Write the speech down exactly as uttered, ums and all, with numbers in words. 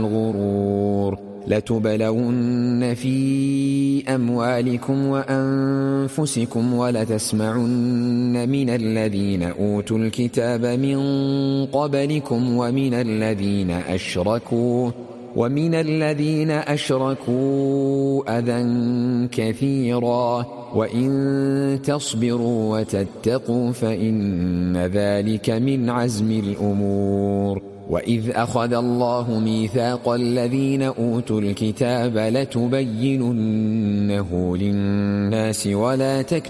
الغرور لتبلون في أموالكم وأنفسكم ولتسمعن من الذين أوتوا الكتاب من قبلكم ومن الذين أشركوا ومن الذين أشركوا أذى كثيرا وإن تصبروا وتتقوا فإن ذلك من عزم الأمور. وإذ أخذ الله ميثاق الذين أوتوا الكتاب لتبيننه للناس ولا تكتمونه